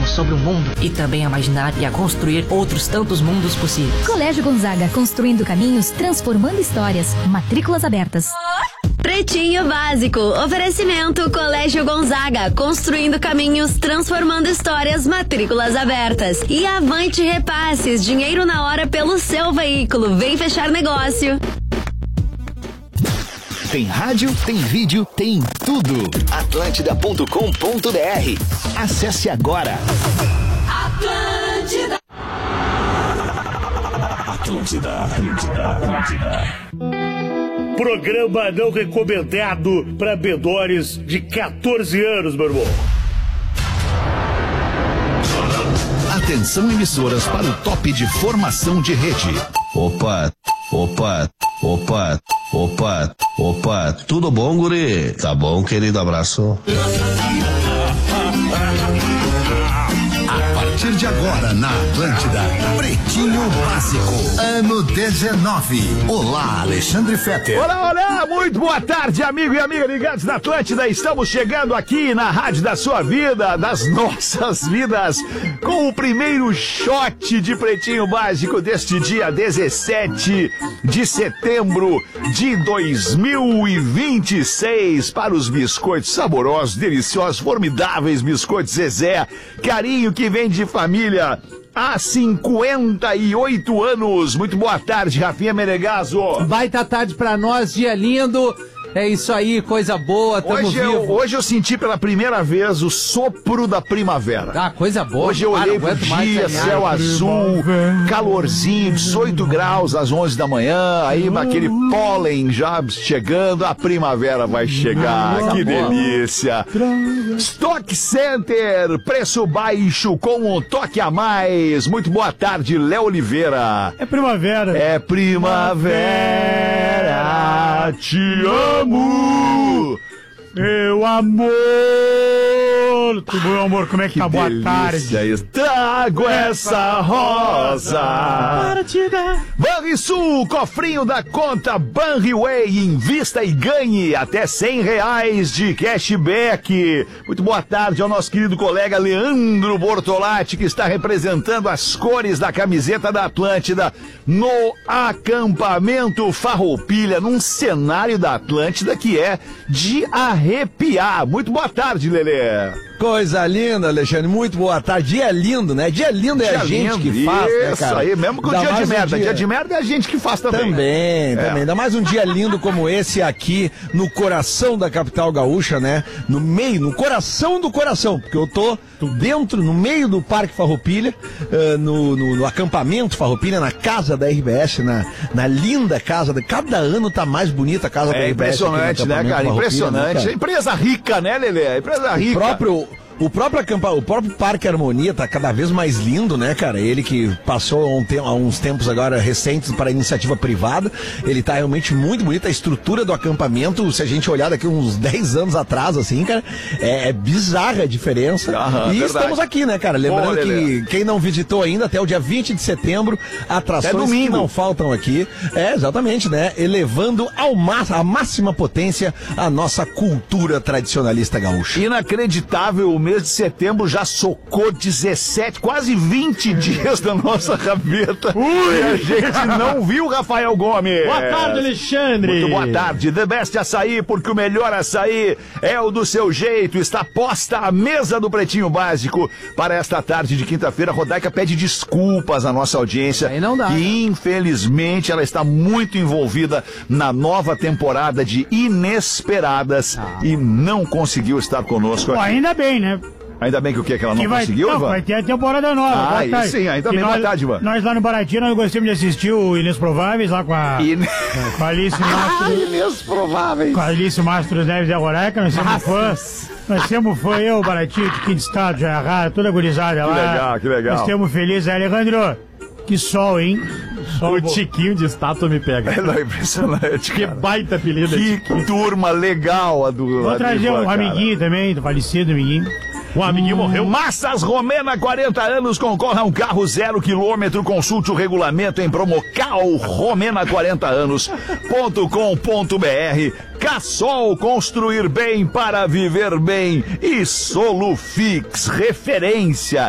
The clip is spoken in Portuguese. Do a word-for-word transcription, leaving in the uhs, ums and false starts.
aprendermos sobre o mundo e também a imaginar e a construir outros tantos mundos possíveis. Colégio Gonzaga, construindo caminhos, transformando histórias. Matrículas abertas. Pretinho Básico, oferecimento Colégio Gonzaga, construindo caminhos, transformando histórias, matrículas abertas. E Avante Repasses, dinheiro na hora pelo seu veículo, vem fechar negócio. Tem rádio, tem vídeo, tem tudo. Atlântida ponto com ponto br. Acesse agora. Atlântida. Atlântida, Atlântida, Atlântida. Programa não recomendado para menores de quatorze anos, meu irmão. Atenção, emissoras, para o top de formação de rede. Opa, opa, opa, opa, opa. Tudo bom, guri? Tá bom, querido, abraço. A partir de agora na Atlântida, Pretinho Básico, ano dezenove. Olá, Alexandre Fetter. Olá, olá, muito boa tarde, amigo e amiga ligados na Atlântida. Estamos chegando aqui na rádio da sua vida, das nossas vidas, com o primeiro shot de Pretinho Básico deste dia dezessete de setembro de dois mil e vinte e seis para os biscoitos saborosos, deliciosos, formidáveis biscoitos Zezé. Carinho que vem de família há cinquenta e oito anos. Muito boa tarde, Rafinha Menegaso. Baita tarde pra nós, dia lindo. É isso aí, coisa boa, tamo hoje vivo. Eu, hoje eu senti pela primeira vez o sopro da primavera. Ah, coisa boa. Hoje eu olhei pro dia, céu azul, calorzinho, dezoito graus às onze da manhã, aí aquele pólen já chegando, a primavera vai chegar, ah, que boa. Delícia. Stock Center, preço baixo com um toque a mais. Muito boa tarde, Léo Oliveira. É primavera. É primavera, te amo. Meu amor! Tudo bom, amor? Como é que, que tá? Boa tarde. Trago essa rosa para te dar. Banrisul, cofrinho da conta Banriway. Invista e ganhe até cem reais de cashback. Muito boa tarde ao nosso querido colega Leandro Bortolatti, que está representando as cores da camiseta da Atlântida no acampamento Farroupilha, num cenário da Atlântida que é de arrepiar. Muito boa tarde, Lelê. Coisa linda, Alexandre, muito boa tarde. Dia lindo, né? Dia lindo é dia a gente lindo. Que faz, isso, né, cara? Isso aí, mesmo com o dia de merda. Um dia... dia de merda é a gente que faz também. Também, é. também. Ainda mais um dia lindo como esse aqui, no coração da capital gaúcha, né? No meio, no coração do coração, porque eu tô dentro, no meio do Parque Farroupilha, uh, no, no, no acampamento Farroupilha, na casa da R B S, na, na linda casa. Da... Cada ano tá mais bonita a casa é da R B S. Impressionante, né, cara? Impressionante. Né, cara? Empresa rica, né, Lelê? Empresa rica. O próprio... O próprio, acampa, o próprio Parque Harmonia tá cada vez mais lindo, né, cara? Ele que passou há, um te- há uns tempos agora recentes para iniciativa privada, ele tá realmente muito bonito. A estrutura do acampamento, se a gente olhar daqui uns dez anos atrás, assim, cara, é, é bizarra a diferença. Aham, e verdade. Estamos aqui, né, cara? Lembrando Bom, que quem não visitou ainda, até o dia vinte de setembro, atrações que não faltam aqui. É, exatamente, né? Elevando ao má- a máxima potência a nossa cultura tradicionalista gaúcha. Inacreditável. O mês de setembro já socou dezessete, quase vinte dias da nossa rabeta. Ui, a gente não viu, Rafael Gomes. Boa tarde, Alexandre. Muito boa tarde. The Best Açaí, porque o melhor açaí é o do seu jeito. Está posta a mesa do Pretinho Básico para esta tarde de quinta-feira. A Rodaica pede desculpas à nossa audiência. Aí não dá. E infelizmente ela está muito envolvida na nova temporada de Inesperadas ah. e não conseguiu estar conosco aqui. Pô, ainda bem, né? Ainda bem que o que? Que ela não que vai, conseguiu, não, Ivan? Vai ter a temporada nova. Ah, aí sim, ainda bem, boa tarde, Ivan. Nós lá no Baratinho, nós gostamos de assistir o Inesprováveis lá com a... In... com a Alice Mastro... Ah, Inesprováveis! Com a Alice Mastro Neves e a Roreca, nós somos fãs. Nós temos fã, eu, Baratinho, de Quinto Estado, Joia Rara, toda gurizada que lá. Que legal, que legal. Nós temos feliz, Alejandro. Que sol, hein? Sol o bom. Tiquinho de estátua me pega. É, não, é impressionante. Que baita apelido. Que turma legal a do... Vou a trazer do um cara. amiguinho também, do falecido amiguinho. Um amiguinho morreu. Massas Romena, quarenta anos, concorra a um carro zero quilômetro. Consulte o regulamento em promocal romena quarenta anos ponto com ponto br. Cassol, construir bem para viver bem. E Solufix, referência